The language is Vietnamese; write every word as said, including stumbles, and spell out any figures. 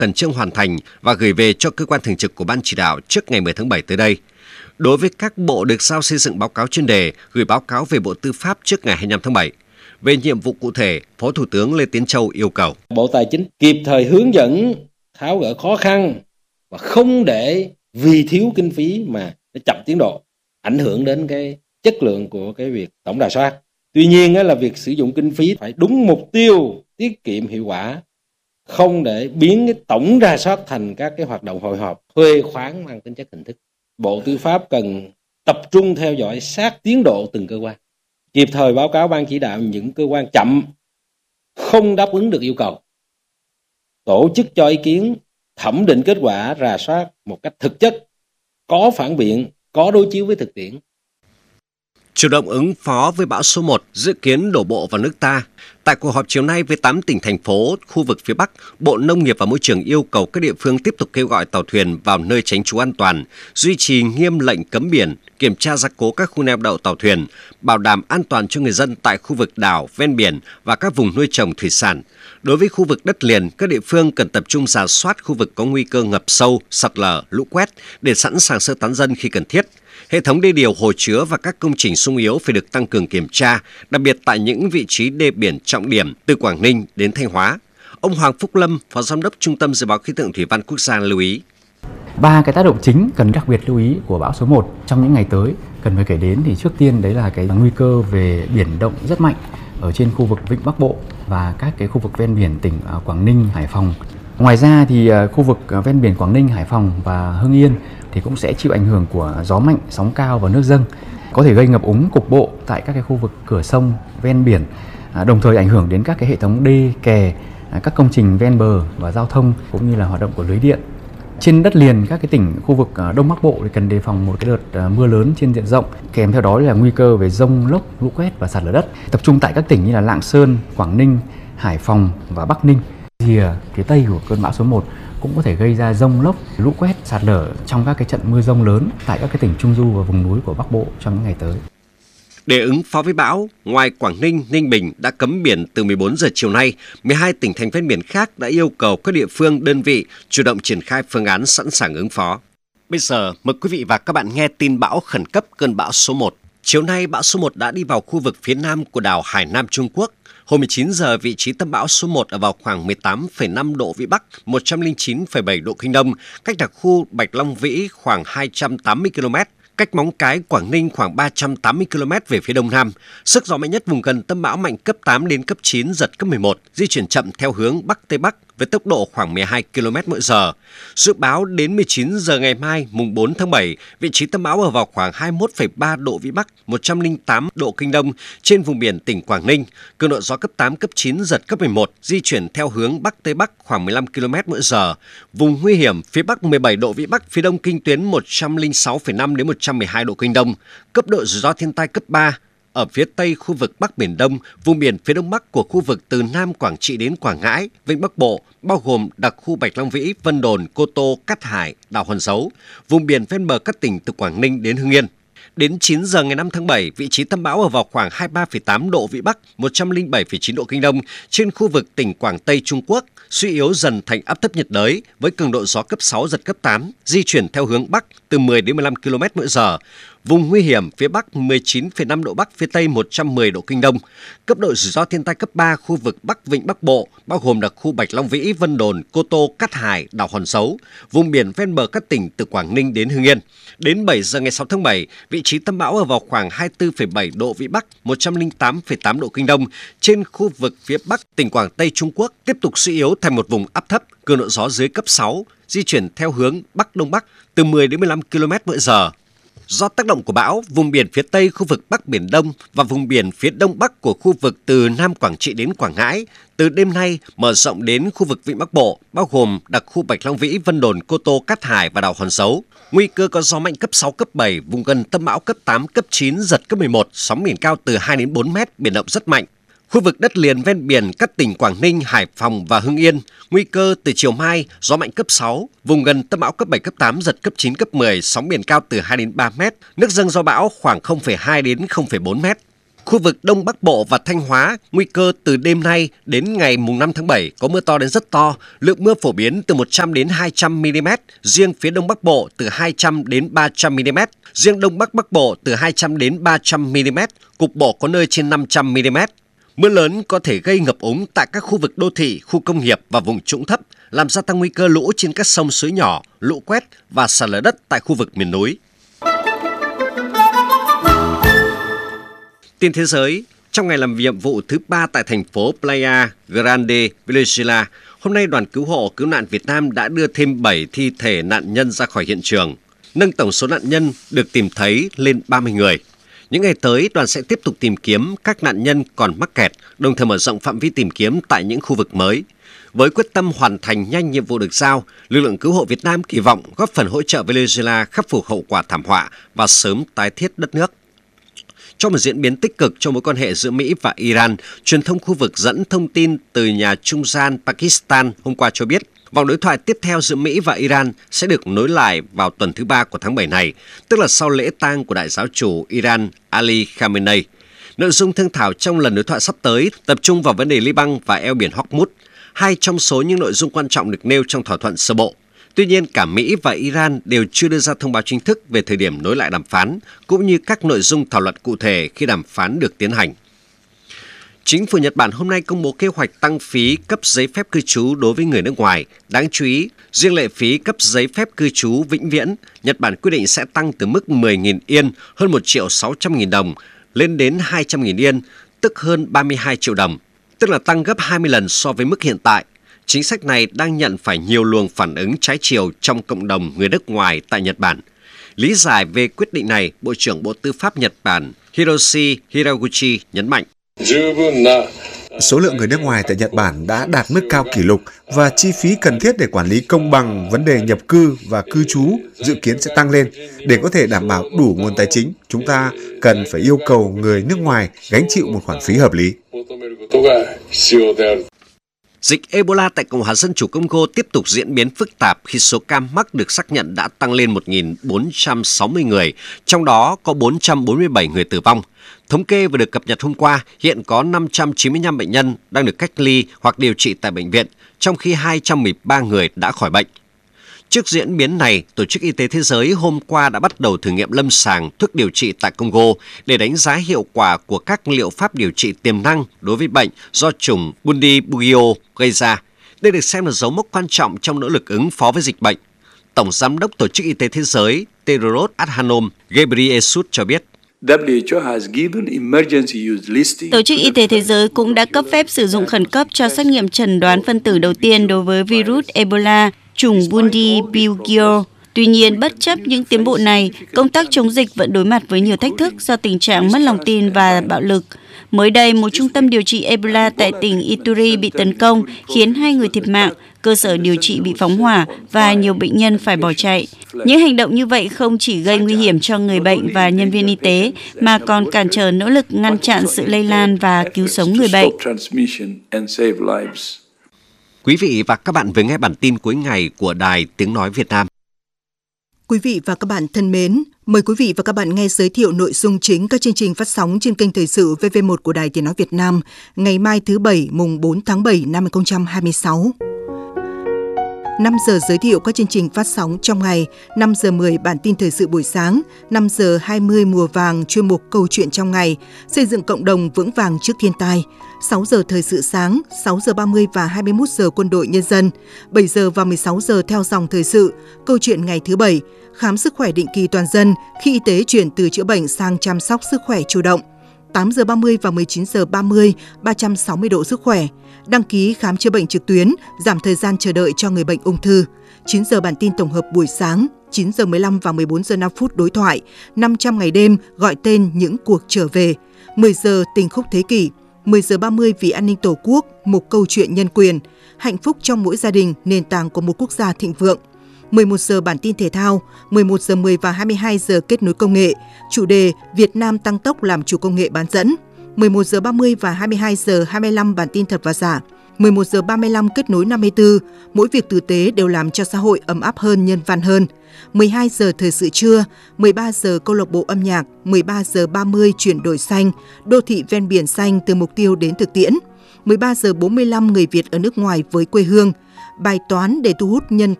khẩn trương hoàn thành và gửi về cho cơ quan thường trực của Ban chỉ đạo trước ngày mười tháng bảy tới đây. Đối với các bộ được giao xây dựng báo cáo chuyên đề, gửi báo cáo về Bộ Tư pháp trước ngày hai mươi lăm tháng bảy. Về nhiệm vụ cụ thể, Phó Thủ tướng Lê Tiến Châu yêu cầu Bộ Tài chính kịp thời hướng dẫn, tháo gỡ khó khăn và không để vì thiếu kinh phí mà nó chậm tiến độ, ảnh hưởng đến cái chất lượng của cái việc tổng rà soát. Tuy nhiên là việc sử dụng kinh phí phải đúng mục tiêu, tiết kiệm hiệu quả, không để biến cái tổng rà soát thành các cái hoạt động hội họp thuê khoán mang tính chất hình thức. Bộ Tư pháp cần tập trung theo dõi sát tiến độ từng cơ quan, kịp thời báo cáo Ban chỉ đạo những cơ quan chậm, không đáp ứng được yêu cầu, tổ chức cho ý kiến, thẩm định kết quả rà soát một cách thực chất, có phản biện, có đối chiếu với thực tiễn. Chủ động ứng phó với bão số một dự kiến đổ bộ vào nước ta. Tại cuộc họp chiều nay với tám tỉnh, thành phố, khu vực phía Bắc, Bộ Nông nghiệp và Môi trường yêu cầu các địa phương tiếp tục kêu gọi tàu thuyền vào nơi tránh trú an toàn, duy trì nghiêm lệnh cấm biển, kiểm tra gia cố các khu neo đậu tàu thuyền, bảo đảm an toàn cho người dân tại khu vực đảo, ven biển và các vùng nuôi trồng thủy sản. Đối với khu vực đất liền, các địa phương cần tập trung rà soát khu vực có nguy cơ ngập sâu, sạt lở, lũ quét để sẵn sàng sơ tán dân khi cần thiết. Hệ thống đê điều, hồ chứa và các công trình xung yếu phải được tăng cường kiểm tra, đặc biệt tại những vị trí đê biển trọng điểm từ Quảng Ninh đến Thanh Hóa. Ông Hoàng Phúc Lâm, Phó Giám đốc Trung tâm Dự báo Khí tượng Thủy văn Quốc gia lưu ý. Ba cái tác động chính cần đặc biệt lưu ý của bão số một trong những ngày tới cần phải kể đến thì trước tiên đấy là cái nguy cơ về biển động rất mạnh ở trên khu vực Vịnh Bắc Bộ và các cái khu vực ven biển tỉnh Quảng Ninh, Hải Phòng. Ngoài ra thì khu vực ven biển Quảng Ninh, Hải Phòng và Hưng Yên thì cũng sẽ chịu ảnh hưởng của gió mạnh, sóng cao và nước dâng, có thể gây ngập úng cục bộ tại các cái khu vực cửa sông ven biển, đồng thời ảnh hưởng đến các cái hệ thống đê, kè, các công trình ven bờ và giao thông cũng như là hoạt động của lưới điện. Trên đất liền, các cái tỉnh khu vực Đông Bắc Bộ thì cần đề phòng một cái đợt mưa lớn trên diện rộng, kèm theo đó là nguy cơ về dông, lốc, lũ quét và sạt lở đất. Tập trung tại các tỉnh như là Lạng Sơn, Quảng Ninh, Hải Phòng và Bắc Ninh. Rìa phía tây của cơn bão số một cũng có thể gây ra dông lốc, lũ quét, sạt lở trong các cái trận mưa dông lớn tại các cái tỉnh Trung Du và vùng núi của Bắc Bộ trong những ngày tới. Để ứng phó với bão, ngoài Quảng Ninh, Ninh Bình đã cấm biển từ mười bốn giờ chiều nay, mười hai tỉnh thành ven biển khác đã yêu cầu các địa phương, đơn vị chủ động triển khai phương án sẵn sàng ứng phó. Bây giờ, mời quý vị và các bạn nghe tin bão khẩn cấp cơn bão số một. Chiều nay, bão số một đã đi vào khu vực phía nam của đảo Hải Nam Trung Quốc. Hồi mười chín giờ, vị trí tâm bão số một ở vào khoảng mười tám phẩy năm độ Vĩ Bắc, một trăm lẻ chín phẩy bảy độ Kinh Đông, cách đặc khu Bạch Long Vĩ khoảng hai trăm tám mươi ki lô mét, cách Móng Cái, Quảng Ninh khoảng ba trăm tám mươi ki lô mét về phía đông nam. Sức gió mạnh nhất vùng gần tâm bão mạnh cấp tám đến cấp chín, giật cấp mười một, di chuyển chậm theo hướng Bắc Tây Bắc với tốc độ khoảng mười hai ki lô mét mỗi giờ. Dự báo đến mười chín giờ ngày mai, mùng bốn tháng bảy, vị trí tâm bão ở vào khoảng hai mươi mốt phẩy ba độ Vĩ Bắc, một trăm lẻ tám độ Kinh Đông trên vùng biển tỉnh Quảng Ninh. Cường độ gió cấp tám, cấp chín, giật cấp mười một, di chuyển theo hướng Bắc Tây Bắc khoảng mười lăm ki lô mét mỗi giờ. Vùng nguy hiểm phía Bắc mười bảy độ Vĩ Bắc, phía đông kinh tuyến một trăm lẻ sáu phẩy năm đến một trăm mười hai độ Kinh Đông. Cấp độ rủi ro thiên tai cấp ba. Ở phía tây khu vực Bắc Biển Đông, vùng biển phía đông bắc của khu vực từ Nam Quảng Trị đến Quảng Ngãi, Vịnh Bắc Bộ, bao gồm đặc khu Bạch Long Vĩ, Vân Đồn, Cô Tô, Cát Hải, đảo Hòn Dấu, vùng biển ven bờ các tỉnh từ Quảng Ninh đến Hưng Yên. Đến chín giờ ngày năm tháng bảy, vị trí tâm bão ở vào khoảng hai mươi ba phẩy tám độ Vĩ Bắc, một trăm lẻ bảy phẩy chín độ Kinh Đông trên khu vực tỉnh Quảng Tây Trung Quốc, suy yếu dần thành áp thấp nhiệt đới với cường độ gió cấp sáu, giật cấp tám, di chuyển theo hướng Bắc từ mười đến mười lăm ki lô mét mỗi giờ. Vùng nguy hiểm phía Bắc mười chín phẩy năm độ Bắc, phía Tây một trăm mười độ Kinh Đông. Cấp độ rủi ro thiên tai cấp ba, khu vực Bắc Vịnh Bắc Bộ, bao gồm đặc khu Bạch Long Vĩ, Vân Đồn, Cô Tô, Cát Hải, đảo Hòn Dấu, vùng biển ven bờ các tỉnh từ Quảng Ninh đến Hưng Yên. Đến bảy giờ ngày sáu tháng bảy, vị trí tâm bão ở vào khoảng hai mươi tư phẩy bảy độ Vĩ Bắc, một trăm lẻ tám phẩy tám độ Kinh Đông trên khu vực phía Bắc tỉnh Quảng Tây Trung Quốc, tiếp tục suy yếu thành một vùng áp thấp, cường độ gió dưới cấp sáu, di chuyển theo hướng Bắc Đông Bắc từ mười đến mười lăm ki lô mét mỗi giờ. Do tác động của bão, vùng biển phía Tây khu vực Bắc Biển Đông và vùng biển phía Đông Bắc của khu vực từ Nam Quảng Trị đến Quảng Ngãi, từ đêm nay mở rộng đến khu vực Vịnh Bắc Bộ, bao gồm đặc khu Bạch Long Vĩ, Vân Đồn, Cô Tô, Cát Hải và đảo Hòn Dấu. Nguy cơ có gió mạnh cấp sáu, cấp bảy, vùng gần tâm bão cấp tám, cấp chín, giật cấp mười một, sóng biển cao từ hai đến bốn mét, biển động rất mạnh. Khu vực đất liền ven biển các tỉnh Quảng Ninh, Hải Phòng và Hưng Yên, nguy cơ từ chiều mai, gió mạnh cấp sáu, vùng gần tâm bão cấp bảy, cấp tám, giật cấp chín, cấp mười, sóng biển cao từ hai đến ba mét, nước dâng do bão khoảng không phẩy hai đến không phẩy bốn mét. Khu vực Đông Bắc Bộ và Thanh Hóa, nguy cơ từ đêm nay đến ngày năm tháng bảy có mưa to đến rất to, lượng mưa phổ biến từ một trăm đến hai trăm mi-li-mét, riêng phía Đông Bắc Bộ từ hai trăm đến ba trăm mi-li-mét, riêng Đông Bắc Bắc Bộ từ hai trăm đến ba trăm mi-li-mét, cục bộ có nơi trên năm trăm mi-li-mét. Mưa lớn có thể gây ngập úng tại các khu vực đô thị, khu công nghiệp và vùng trũng thấp, làm gia tăng nguy cơ lũ trên các sông suối nhỏ, lũ quét và sạt lở đất tại khu vực miền núi. Tin thế giới, trong ngày làm nhiệm vụ thứ ba tại thành phố Playa Grande, Venezuela, hôm nay đoàn cứu hộ cứu nạn Việt Nam đã đưa thêm bảy thi thể nạn nhân ra khỏi hiện trường, nâng tổng số nạn nhân được tìm thấy lên ba mươi người. Những ngày tới, đoàn sẽ tiếp tục tìm kiếm các nạn nhân còn mắc kẹt, đồng thời mở rộng phạm vi tìm kiếm tại những khu vực mới. Với quyết tâm hoàn thành nhanh nhiệm vụ được giao, lực lượng cứu hộ Việt Nam kỳ vọng góp phần hỗ trợ Venezuela khắc phục hậu quả thảm họa và sớm tái thiết đất nước. Trong một diễn biến tích cực trong mối quan hệ giữa Mỹ và Iran, truyền thông khu vực dẫn thông tin từ nhà trung gian Pakistan hôm qua cho biết vòng đối thoại tiếp theo giữa Mỹ và Iran sẽ được nối lại vào tuần thứ ba của tháng bảy này, tức là sau lễ tang của đại giáo chủ Iran Ali Khamenei. Nội dung thương thảo trong lần đối thoại sắp tới tập trung vào vấn đề Liban và eo biển Hormuz, hai trong số những nội dung quan trọng được nêu trong thỏa thuận sơ bộ. Tuy nhiên, cả Mỹ và Iran đều chưa đưa ra thông báo chính thức về thời điểm nối lại đàm phán, cũng như các nội dung thảo luận cụ thể khi đàm phán được tiến hành. Chính phủ Nhật Bản hôm nay công bố kế hoạch tăng phí cấp giấy phép cư trú đối với người nước ngoài. Đáng chú ý, riêng lệ phí cấp giấy phép cư trú vĩnh viễn, Nhật Bản quyết định sẽ tăng từ mức mười nghìn yên, hơn một triệu sáu trăm nghìn đồng, lên đến hai trăm nghìn yên, tức hơn ba mươi hai triệu đồng, tức là tăng gấp hai mươi lần so với mức hiện tại. Chính sách này đang nhận phải nhiều luồng phản ứng trái chiều trong cộng đồng người nước ngoài tại Nhật Bản. Lý giải về quyết định này, Bộ trưởng Bộ Tư pháp Nhật Bản Hiroshi Hiraguchi nhấn mạnh. Số lượng người nước ngoài tại Nhật Bản đã đạt mức cao kỷ lục và chi phí cần thiết để quản lý công bằng vấn đề nhập cư và cư trú dự kiến sẽ tăng lên. Để có thể đảm bảo đủ nguồn tài chính, chúng ta cần phải yêu cầu người nước ngoài gánh chịu một khoản phí hợp lý. Dịch Ebola tại Cộng hòa Dân chủ Congo tiếp tục diễn biến phức tạp khi số ca mắc được xác nhận đã tăng lên một nghìn bốn trăm sáu mươi người, trong đó có bốn trăm bốn mươi bảy người tử vong. Thống kê vừa được cập nhật hôm qua, hiện có năm trăm chín mươi lăm bệnh nhân đang được cách ly hoặc điều trị tại bệnh viện, trong khi hai trăm mười ba người đã khỏi bệnh. Trước diễn biến này, Tổ chức Y tế Thế giới hôm qua đã bắt đầu thử nghiệm lâm sàng thuốc điều trị tại Congo để đánh giá hiệu quả của các liệu pháp điều trị tiềm năng đối với bệnh do chủng Bundibugyo gây ra. Đây được xem là dấu mốc quan trọng trong nỗ lực ứng phó với dịch bệnh. Tổng Giám đốc Tổ chức Y tế Thế giới Tedros Adhanom Ghebreyesus cho biết. Tổ chức Y tế Thế giới cũng đã cấp phép sử dụng khẩn cấp cho xét nghiệm chẩn đoán phân tử đầu tiên đối với virus Ebola, chủng Bundibugyo. Tuy nhiên, bất chấp những tiến bộ này, công tác chống dịch vẫn đối mặt với nhiều thách thức do tình trạng mất lòng tin và bạo lực. Mới đây, một trung tâm điều trị Ebola tại tỉnh Ituri bị tấn công, khiến hai người thiệt mạng, cơ sở điều trị bị phóng hỏa và nhiều bệnh nhân phải bỏ chạy. Những hành động như vậy không chỉ gây nguy hiểm cho người bệnh và nhân viên y tế, mà còn cản trở nỗ lực ngăn chặn sự lây lan và cứu sống người bệnh. Quý vị và các bạn vừa nghe bản tin cuối ngày của Đài Tiếng Nói Việt Nam. Quý vị và các bạn thân mến, mời quý vị và các bạn nghe giới thiệu nội dung chính các chương trình phát sóng trên kênh Thời sự vê vê một của Đài Tiếng Nói Việt Nam ngày mai thứ Bảy, mùng bốn tháng bảy năm hai nghìn không trăm hai mươi sáu. năm giờ giới thiệu các chương trình phát sóng trong ngày, năm giờ mười bản tin thời sự buổi sáng, năm giờ hai mươi mùa vàng chuyên mục câu chuyện trong ngày, xây dựng cộng đồng vững vàng trước thiên tai, sáu giờ thời sự sáng, sáu giờ ba mươi và hai mươi mốt giờ quân đội nhân dân, bảy giờ và mười sáu giờ theo dòng thời sự, câu chuyện ngày thứ Bảy, khám sức khỏe định kỳ toàn dân khi y tế chuyển từ chữa bệnh sang chăm sóc sức khỏe chủ động. tám giờ ba mươi và mười chín giờ ba mươi, ba trăm sáu mươi độ sức khỏe. Đăng ký khám chữa bệnh trực tuyến, giảm thời gian chờ đợi cho người bệnh ung thư. chín giờ bản tin tổng hợp buổi sáng, chín giờ mười lăm và mười bốn giờ năm phút đối thoại. năm trăm ngày đêm gọi tên những cuộc trở về. mười giờ tình khúc thế kỷ. mười giờ ba mươi vì an ninh Tổ quốc, một câu chuyện nhân quyền. Hạnh phúc trong mỗi gia đình, nền tảng của một quốc gia thịnh vượng. mười một giờ bản tin thể thao, mười một giờ mười và hai mươi hai giờ kết nối công nghệ. Chủ đề Việt Nam tăng tốc làm chủ công nghệ bán dẫn. mười một giờ ba mươi và hai mươi hai giờ hai mươi lăm bản tin thật và giả. mười một giờ ba mươi lăm kết nối năm mươi tư, mỗi việc tử tế đều làm cho xã hội ấm áp hơn, nhân văn hơn. mười hai giờ thời sự trưa, mười ba giờ câu lạc bộ âm nhạc, mười ba giờ ba mươi chuyển đổi xanh, đô thị ven biển xanh từ mục tiêu đến thực tiễn. mười ba giờ bốn mươi lăm người Việt ở nước ngoài với quê hương, bài toán để thu hút nhân